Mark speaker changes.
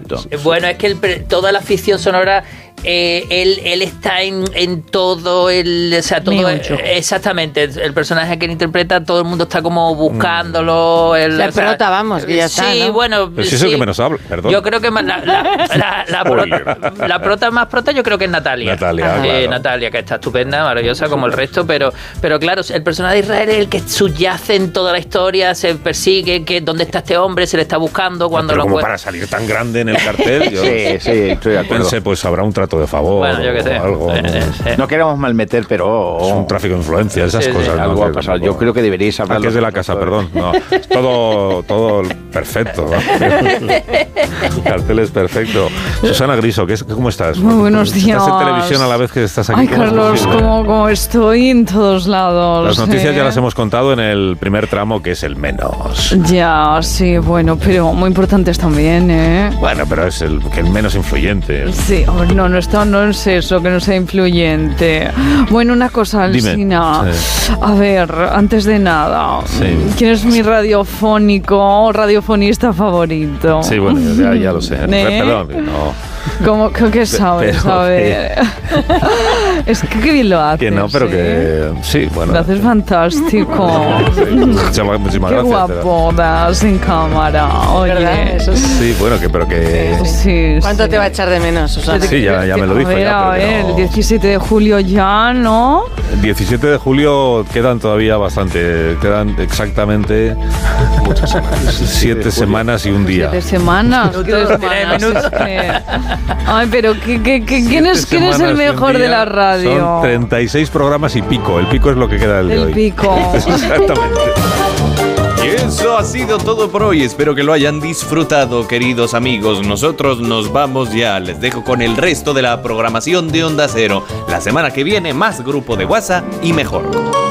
Speaker 1: concepto.
Speaker 2: Bueno, es que toda la ficción sonora, él está en todo o sea, todo exactamente, el personaje que él interpreta, todo el mundo está como buscándolo.
Speaker 3: La prota, vamos, que ya está,
Speaker 2: sí,
Speaker 3: ¿no?
Speaker 2: bueno,
Speaker 4: pero si es el que menos habla, perdón.
Speaker 2: Yo creo que la prota más prota yo creo que es Natalia.
Speaker 4: Claro.
Speaker 2: Natalia, que está estupenda, maravillosa como el resto, pero claro, el personaje de Israel es el que subyace en toda la historia, se persigue, que dónde está este hombre, se le está buscando cuando
Speaker 4: pero
Speaker 2: lo
Speaker 4: como
Speaker 2: encuentra.
Speaker 4: para salir tan grande en el cartel, yo
Speaker 1: Sí, estoy de acuerdo.
Speaker 4: pensé, pues habrá un trato de favor,
Speaker 2: Bueno, yo qué sé.
Speaker 4: o algo.
Speaker 1: No queremos malmeter, pero...
Speaker 4: Es un tráfico de influencia, esas
Speaker 2: Sí,
Speaker 4: cosas.
Speaker 1: Algo ha pasado. Yo creo que deberíais hablar.
Speaker 4: Que es de la casa, perdón. No, es todo perfecto. El cartel es perfecto. Susana Griso, ¿cómo estás?
Speaker 5: Muy buenos días.
Speaker 4: Estás en televisión a la vez que estás aquí.
Speaker 5: Ay, Carlos, como estoy en todos lados.
Speaker 4: Las noticias ya las hemos contado en el primer tramo, que es el menos.
Speaker 5: Ya, sí, bueno, pero muy importantes también, ¿eh?
Speaker 4: Bueno, pero es el menos influyente.
Speaker 5: Sí, hombre, no es eso, que no sea influyente. Bueno, una cosa, Alsina.
Speaker 4: Sí.
Speaker 5: A ver, antes de nada, ¿quién es mi radiofonista favorito?
Speaker 4: Sí, bueno, ya lo sé. Perdón, no.
Speaker 5: ¿Cómo que sabes? A ver. Es que qué bien lo haces.
Speaker 4: Que no, pero que sí, bueno.
Speaker 5: Lo haces fantástico.
Speaker 4: Muchísimas
Speaker 5: qué
Speaker 4: gracias.
Speaker 5: Guapo das en cámara. Oye.
Speaker 3: ¿Verdad? Eso es...
Speaker 4: Sí, bueno, pero que...
Speaker 5: Sí,
Speaker 3: ¿Cuánto te va a echar de menos, Susana?
Speaker 4: Sí, ya me lo dijo.
Speaker 5: A ver, el 17 de julio ya, ¿no?
Speaker 4: El 17 de julio quedan todavía bastante. Quedan exactamente 7 semanas y un día.
Speaker 5: 7 semanas. Ay, pero ¿quién es el mejor de la radio?
Speaker 4: Son 36 programas y pico. El pico es lo que queda del de hoy.
Speaker 5: El pico.
Speaker 4: Exactamente.
Speaker 6: Y eso ha sido todo por hoy. Espero que lo hayan disfrutado, queridos amigos. Nosotros nos vamos ya. Les dejo con el resto de la programación de Onda Cero. La semana que viene, más grupo de WhatsApp y mejor.